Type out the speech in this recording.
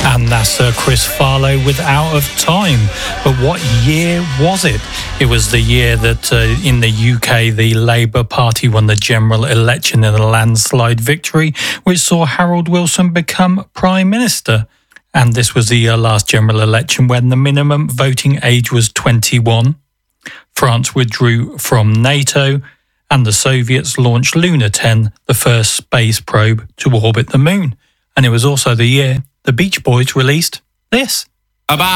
And that's Chris Farlow with Out of Time. But what year was it? It was the year that in the UK, the Labour Party won the general election in a landslide victory, which saw Harold Wilson become Prime Minister. And this was the last general election when the minimum voting age was 21. France withdrew from NATO, and the Soviets launched Luna 10, the first space probe to orbit the moon. And it was also the year the Beach Boys released this. Bye-bye.